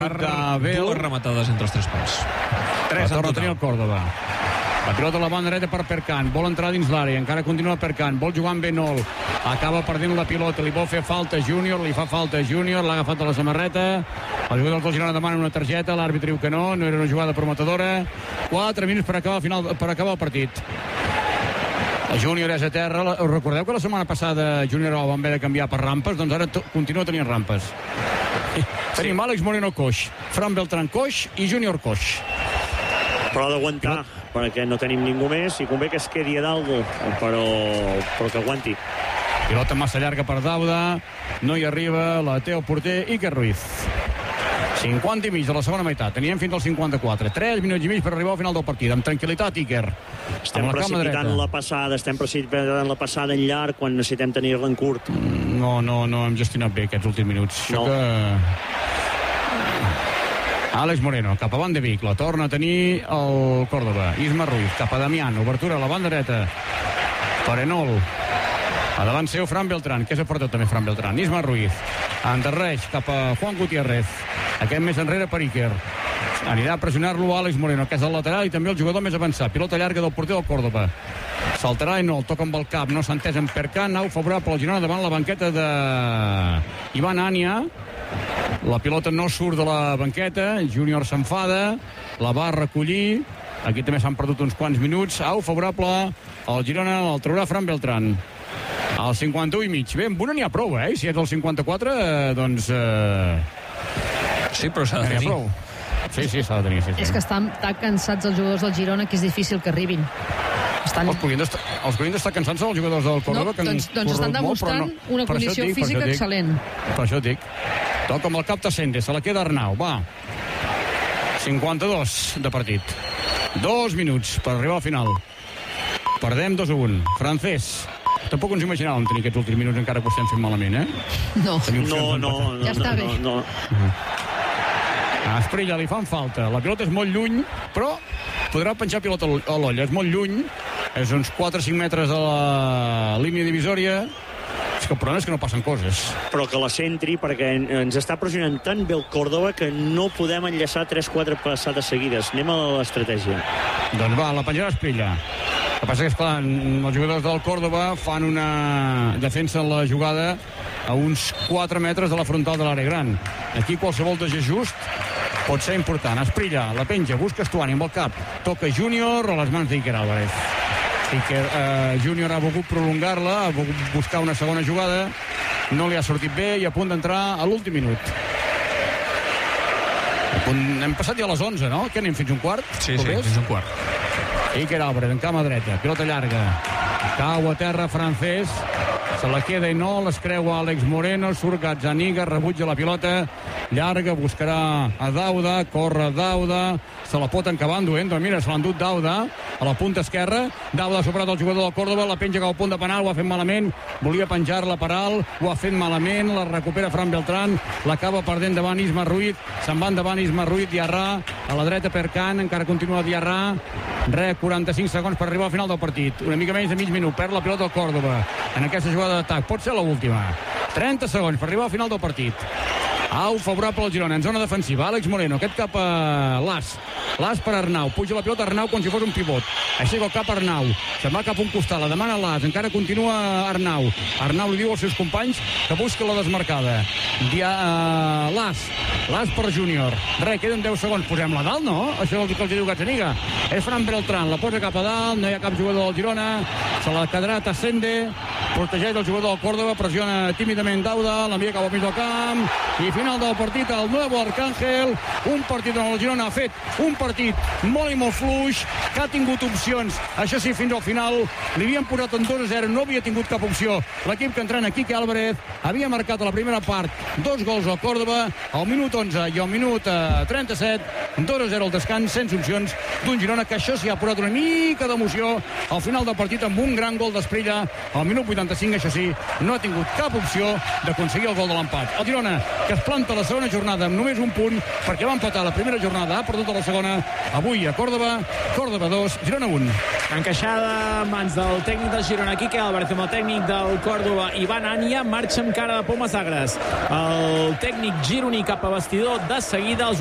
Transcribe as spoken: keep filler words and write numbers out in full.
Dues rematades entre els tres pals. Tres en total. El Córdoba. La pilota a la banda dreta per Perkan, vol entrar dins l'àrea, encara continua Perkan, vol jugar amb Benol, acaba perdent la pilota, li vol fer falta Júnior, li fa falta Júnior, l'ha agafat a la samarreta, el jugador del Girona demana una targeta, l'àrbitre diu que no, no era una jugada prometedora. Quatre minuts per acabar, final, per acabar el partit. El Júnior és a terra. Recordeu que la setmana passada Júnior el van haver de canviar per rampes? Doncs ara continua tenint rampes. Sí. Tenim Àlex Moreno coix, Fran Beltrán coix i Júnior coix. Però ha d'aguantar, perquè no tenim ningú més i convé que es quedi a dalt, però, però que aguanti. Pilota massa llarga per Dauda, no hi arriba, la té el porter Iker Ruiz. cinquanta i mig de la segona meitat, teníem fins al cinquanta-quatre. tres minuts i mig per arribar al final del partit, amb tranquil·litat, Iker. Estem precipitant la passada, estem precipitant la passada en llarg quan necessitem tenir-la en curt. No, no, no hem gestionat bé aquests últims minuts. Això no. Que... Àlex Moreno, cap a Van de Beek, la torna a tenir el Córdoba. Isma Ruiz, cap a Damián, obertura a la banda dreta. Per Enol. A davant seu, Fran Beltrán, que és a porta també Fran Beltrán. Isma Ruiz, endarreix cap a Juan Gutiérrez. Aquest més enrere per Iker. Anirà a pressionar-lo Àlex Moreno, que és el lateral, i també el jugador més avançat. Pilota llarga del porter del Córdoba. Saltarà Enol, toca amb el cap, no s'ha entès en Perkan, nau favorable al Girona davant la banqueta de Ivan Ania. La pilota no surt de la banqueta, Júnior s'enfada, la va recollir, aquí també s'han perdut uns quants minuts, au favorable al Girona, el traurà Fran Beltrán. Al cinquanta-u i mig, bé, amb una n'hi ha prou, eh? Si és el cinquanta-quatre, eh, doncs... Eh... Sí, però s'ha de tenir. Prou. Sí, sí, s'ha de tenir. Sí, sí. És que estan tan cansats els jugadors del Girona que és difícil que arribin. Estan... Els podrien d'estar cansats els jugadors del Córdoba, no, que doncs, doncs estan demostrant molt, no. una per condició dic, física per excel·lent. Per això et dic. Toca amb el cap Tassende, se la queda Arnau, va. cinquanta-dos de partit. Dos minuts per arribar al final. Perdem dos a un. Francès. Tampoc ens imaginàvem tenir aquests últims minuts encara que ho estem fent malament, eh? No. No, no, no. Ja està bé. No, no. A Esprilla li fan falta. La pilota és molt lluny, però podrà penjar pilota a l'olla. És molt lluny. És uns quatre o cinc metres de la línia divisòria. És que el problema és que no passen coses. Però que la centri, perquè ens està pressionant tan bé el Córdoba que no podem enllaçar tres quatre passades seguides. Anem a l'estratègia. Doncs va, la penjarà Esprilla. El que passa que, esclar, els jugadors del Córdoba fan una defensa en la jugada a uns quatre metres de la frontal de l'àrea gran. Aquí qualsevol desajust pot ser important. Esprilla, la penja, busca Estuani amb el cap. Toca Júnior a les mans d'Iker Álvarez. Iker, eh, Júnior ha volgut prolongar-la, ha volgut buscar una segona jugada, no li ha sortit bé i a punt d'entrar a l'últim minut. Punt, hem passat ja a les onze, no? Que anem fins un quart? Sí, sí, fins un quart. Iker Álvarez, en cama dreta, pilota llarga. Cau a terra Francès, se la queda i no, les creu Àlex Moreno, surt Gazzaniga, rebutja la pilota, llarga, buscarà a Dauda, corre Dauda, se la pot acabar enduent, doncs mira, se l'ha endut Dauda, a la punta esquerra, Dauda ha superat el jugador del Córdoba, la penja cap al punt de penal, ho ha fet malament, volia penjar-la per alt, ho ha fet malament, la recupera Fran Beltrán, l'acaba perdent davant Isma Ruiz, se'n va endavant Isma Ruiz, Diarra, a la dreta Perkan, encara continua Diarra, re, quaranta-cinc segons per arribar al final del partit, una mica menys de mig minut, perd la pilota del Córdoba, en aquesta jugada d'atac, pot ser l'última, trenta segons per arribar al final del partit. Au, favorable al Girona, en zona defensiva. Àlex Moreno, aquest cap a Las. Las per Arnau. Puja la pilota Arnau com si fos un pivot. Aixeca el cap a Arnau. Se'n va cap a un costat, la demana Las. Encara continua Arnau. Arnau li diu als seus companys que busca la desmarcada. Dia, uh, Las. Las per Júnior. Re, queden deu segons. Posem-la dalt, no? Això és el que els diu Gazzaniga. És Fran Beltrán. La posa cap a dalt. No hi ha cap jugador del Girona. Se la quedarà Tassende. Protegeix el jugador del Córdoba. Pressiona tímidament Dauda. L'envia cap al mig del camp. I final del partit, el Nuevo Arcángel, un partit on el Girona ha fet un partit molt i molt fluix, que ha tingut opcions, això sí, fins al final li havien posat en dos a zero, no havia tingut cap opció l'equip que entrena Quique Álvarez, havia marcat a la primera part dos gols al Córdoba, al minut onze i al minut trenta-set, dos a zero al descans, sense opcions d'un Girona que això sí ha posat una mica d'emoció al final del partit amb un gran gol d'Esprilla al minut vuitanta vuitanta-cinc, això sí, no ha tingut cap opció d'aconseguir el gol de l'empat. El Girona, que es planta la segona jornada amb només un punt, perquè va empatar la primera jornada, ha perdut a la segona, avui a Còrdova, Còrdova dos, Girona un. Encaixada en mans del tècnic del Girona, Quique Álvarez, amb el tècnic del Còrdova, Ivan Ania, marxa amb cara de Pomes Agres. El tècnic gironí cap a vestidor de seguida, els